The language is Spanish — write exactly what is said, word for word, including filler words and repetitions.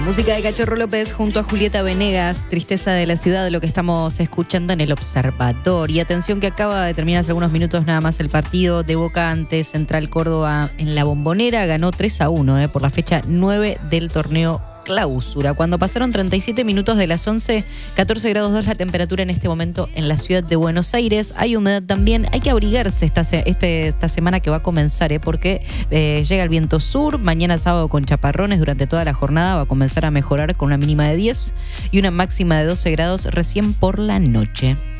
Música de Cachorro López junto a Julieta Venegas, Tristeza de la Ciudad, lo que estamos escuchando en el Observador. Y atención que acaba de terminar hace algunos minutos nada más el partido de Boca ante Central Córdoba en la Bombonera. Ganó tres a uno eh, por la fecha nueve del torneo Clausura. Cuando pasaron treinta y siete minutos de las once, catorce grados dos la temperatura en este momento en la ciudad de Buenos Aires. Hay humedad también, hay que abrigarse esta, este, esta semana que va a comenzar, ¿eh? porque eh, llega el viento sur, mañana sábado con chaparrones, durante toda la jornada va a comenzar a mejorar con una mínima de diez y una máxima de doce grados recién por la noche.